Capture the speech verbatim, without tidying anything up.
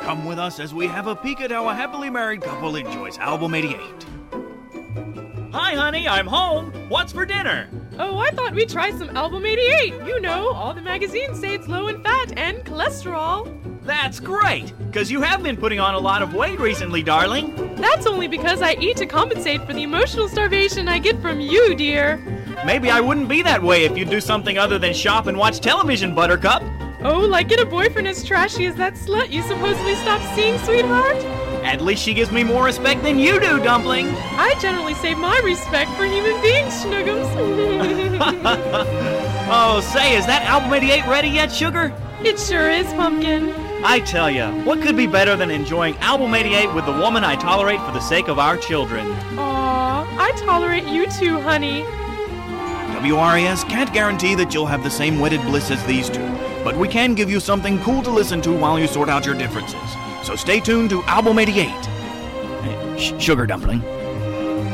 Come with us as we have a peek at how a happily married couple enjoys Album eighty-eight. Hi, honey, I'm home. What's for dinner? Oh, I thought we'd try some Album eighty-eight. You know, all the magazines say it's low in fat and cholesterol. That's great, because you have been putting on a lot of weight recently, darling. That's only because I eat to compensate for the emotional starvation I get from you, dear. Maybe I wouldn't be that way if you'd do something other than shop and watch television, Buttercup. Oh, like get a boyfriend as trashy as that slut you supposedly stopped seeing, sweetheart? At least she gives me more respect than you do, Dumpling. I generally save my respect for human beings, Schnuggums. Oh, say, is that Album eighty-eight ready yet, Sugar? It sure is, Pumpkin. I tell ya, what could be better than enjoying Album eighty-eight with the woman I tolerate for the sake of our children? Aw, I tolerate you too, honey. W R A S can't guarantee that you'll have the same wedded bliss as these two, but we can give you something cool to listen to while you sort out your differences. So stay tuned to Album eighty-eight. Hey, sh- Sugar Dumpling.